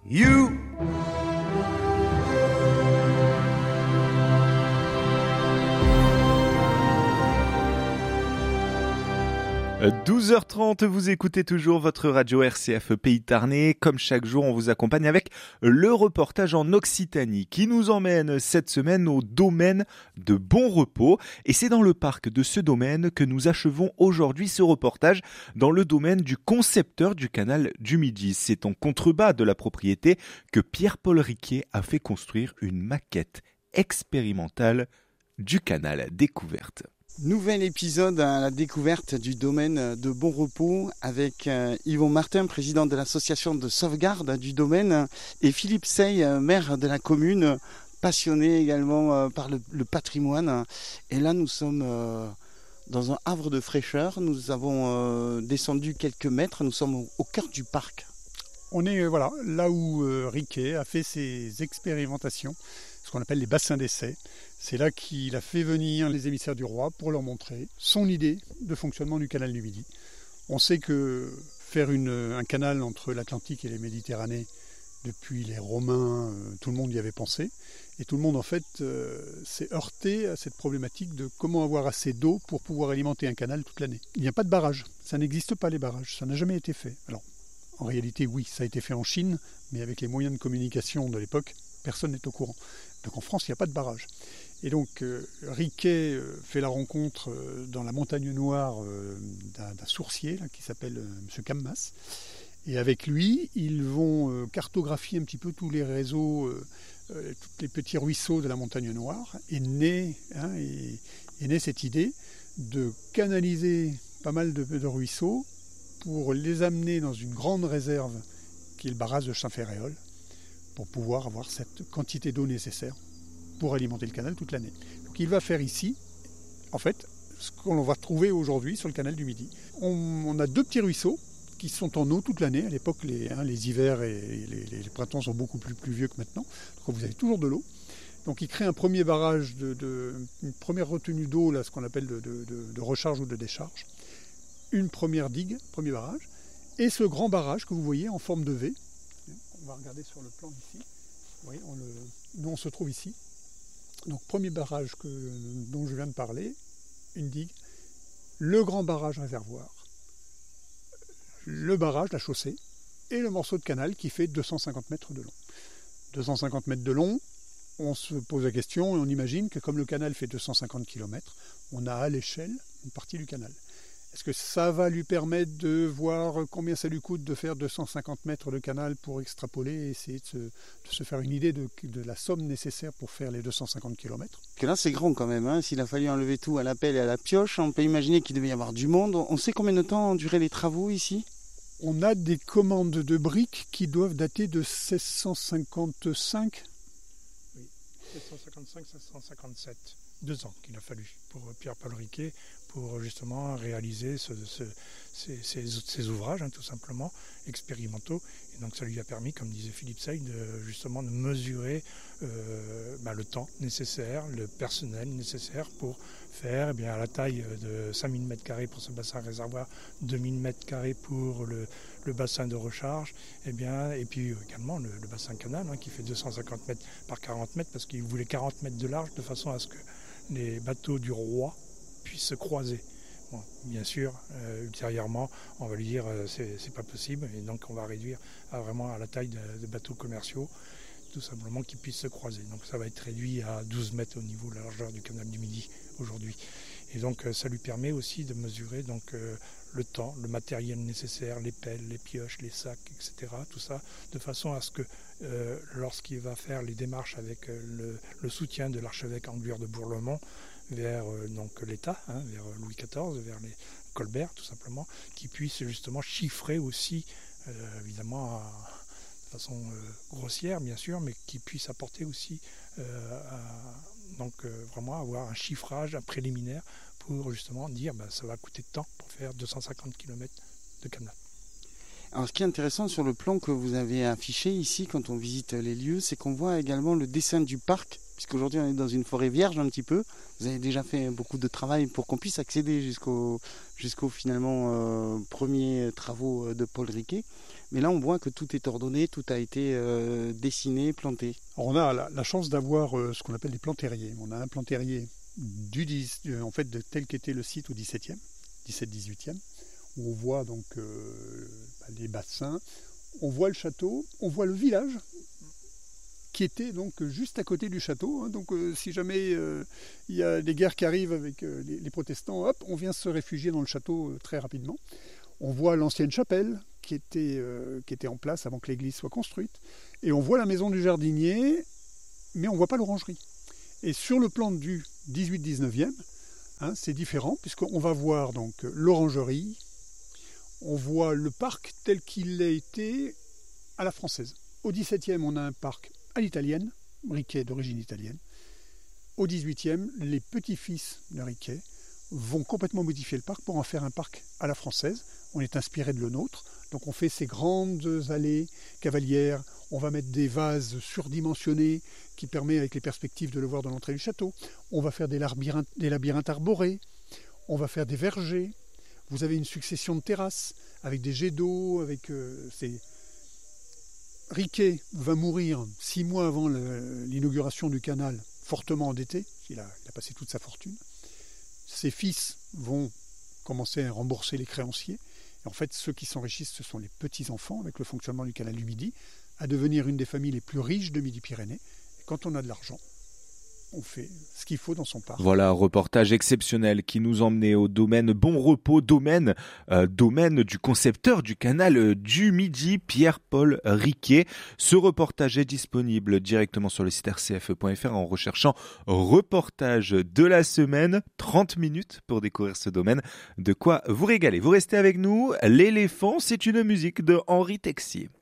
You. 12h30, vous écoutez toujours votre radio RCF Pays Tarnais. Comme chaque jour, on vous accompagne avec le reportage en Occitanie qui nous emmène cette semaine au domaine de Bon Repos. Et c'est dans le parc de ce domaine que nous achevons aujourd'hui ce reportage dans le domaine du concepteur du canal du Midi. C'est en contrebas de la propriété que Pierre-Paul Riquet a fait construire une maquette expérimentale du canal découverte. Nouvel épisode à la découverte du domaine de Bon Repos avec Yvon Martin, président de l'association de sauvegarde du domaine, et Philippe Sey, maire de la commune, passionné également par le patrimoine. Et là, nous sommes dans un havre de fraîcheur. Nous avons descendu quelques mètres. Nous sommes au cœur du parc. On est là où Riquet a fait ses expérimentations, ce qu'on appelle les bassins d'essai. C'est là qu'il a fait venir les émissaires du roi pour leur montrer son idée de fonctionnement du canal du Midi. On sait que faire un canal entre l'Atlantique et les Méditerranées, depuis les Romains, tout le monde y avait pensé. Et tout le monde, en fait, s'est heurté à cette problématique de comment avoir assez d'eau pour pouvoir alimenter un canal toute l'année. Il n'y a pas de barrage. Ça n'existe pas, les barrages. Ça n'a jamais été fait. Alors, en réalité, oui, ça a été fait en Chine, mais avec les moyens de communication de l'époque, personne n'est au courant. Donc en France, il n'y a pas de barrage. Et donc Riquet fait la rencontre dans la montagne noire d'un sourcier là, qui s'appelle M. Cammas. Et avec lui, ils vont cartographier un petit peu tous les réseaux, tous les petits ruisseaux de la montagne noire. Et naît cette idée de canaliser pas mal de ruisseaux pour les amener dans une grande réserve qui est le barrage de Saint-Ferréol, pour pouvoir avoir cette quantité d'eau nécessaire pour alimenter le canal toute l'année. Donc il va faire ici, en fait, ce qu'on va trouver aujourd'hui sur le canal du Midi. On a deux petits ruisseaux qui sont en eau toute l'année. À l'époque, les hivers et les printemps sont beaucoup plus pluvieux que maintenant. Donc vous avez toujours de l'eau. Donc il crée un premier barrage, une première retenue d'eau, là, ce qu'on appelle de recharge ou de décharge. Une première digue, premier barrage. Et ce grand barrage que vous voyez en forme de V. On va regarder sur le plan ici. Oui, nous on se trouve ici. Donc premier barrage dont je viens de parler, une digue, le grand barrage réservoir, le barrage, la chaussée, et le morceau de canal qui fait 250 mètres de long. 250 mètres de long, on se pose la question et on imagine que comme le canal fait 250 km, on a à l'échelle une partie du canal. Est-ce que ça va lui permettre de voir combien ça lui coûte de faire 250 mètres de canal pour extrapoler et essayer de se faire une idée de la somme nécessaire pour faire les 250 km? Que là, c'est grand quand même. Hein. S'il a fallu enlever tout à la pelle et à la pioche, on peut imaginer qu'il devait y avoir du monde. On sait combien de temps ont duré les travaux ici? On a des commandes de briques qui doivent dater de 1655. Oui, 1655-1657. 2 ans qu'il a fallu pour Pierre-Paul Riquet pour justement réaliser ces ouvrages, tout simplement, expérimentaux. Et donc ça lui a permis, comme disait Philippe Sey, de mesurer le temps nécessaire, le personnel nécessaire pour faire à la taille de 5000 m² pour ce bassin réservoir, 2000 m² pour le bassin de recharge, et puis également le bassin canal qui fait 250 mètres par 40 mètres parce qu'il voulait 40 mètres de large de façon à ce que les bateaux du roi puissent se croiser. Bon, bien sûr, ultérieurement, on va lui dire c'est pas possible, et donc on va réduire vraiment à la taille de bateaux commerciaux, tout simplement qu'ils puissent se croiser. Donc ça va être réduit à 12 mètres au niveau de la largeur du canal du Midi aujourd'hui. Et donc ça lui permet aussi de mesurer le temps, le matériel nécessaire, les pelles, les pioches, les sacs, etc. Tout ça, de façon à ce que lorsqu'il va faire les démarches avec le soutien de l'archevêque Angluire de Bourlemont vers l'État, vers Louis XIV, vers les Colbert tout simplement, qui puisse justement chiffrer aussi, évidemment de façon grossière bien sûr, mais qui puisse apporter aussi vraiment avoir un chiffrage, un préliminaire pour justement dire ça va coûter tant pour faire 250 km de canal. Alors ce qui est intéressant sur le plan que vous avez affiché ici quand on visite les lieux, c'est qu'on voit également le dessin du parc puisqu'aujourd'hui on est dans une forêt vierge un petit peu. Vous avez déjà fait beaucoup de travail pour qu'on puisse accéder jusqu'aux finalement premiers travaux de Paul Riquet. Mais là on voit que tout est ordonné, tout a été dessiné, planté. Alors, on a la chance d'avoir ce qu'on appelle des plans terriers. On a un plan terrier en fait, de tel qu'était le site au 17-18e, où on voit donc les bassins, on voit le château, on voit le village qui était donc juste à côté du château. Donc si jamais il y a des guerres qui arrivent avec les protestants, hop, on vient se réfugier dans le château très rapidement. On voit l'ancienne chapelle qui était en place avant que l'église soit construite. Et on voit la maison du jardinier, mais on ne voit pas l'orangerie. Et sur le plan du 18-19e, c'est différent, puisqu'on va voir donc l'orangerie, on voit le parc tel qu'il a été à la française. Au 17e, on a un parc à l'italienne, Riquet d'origine italienne. Au 18e, les petits-fils de Riquet vont complètement modifier le parc pour en faire un parc à la française. On est inspiré de le nôtre, donc on fait ces grandes allées cavalières, on va mettre des vases surdimensionnés qui permettent avec les perspectives de le voir de l'entrée du château. On va faire des labyrinthes arborés, on va faire des vergers. Vous avez une succession de terrasses avec des jets d'eau, avec Riquet va mourir 6 mois avant l'inauguration du canal, fortement endetté. Il a passé toute sa fortune. Ses fils vont commencer à rembourser les créanciers. Et en fait, ceux qui s'enrichissent, ce sont les petits-enfants, avec le fonctionnement du canal du Midi, à devenir une des familles les plus riches de Midi-Pyrénées. Et quand on a de l'argent, on fait ce qu'il faut dans son parc. Voilà un reportage exceptionnel qui nous emmenait au domaine Bon Repos, domaine du concepteur du canal du Midi, Pierre-Paul Riquet. Ce reportage est disponible directement sur le site rcf.fr en recherchant reportage de la semaine. 30 minutes pour découvrir ce domaine. De quoi vous régaler. Vous restez avec nous. L'éléphant, c'est une musique de Henri Texier.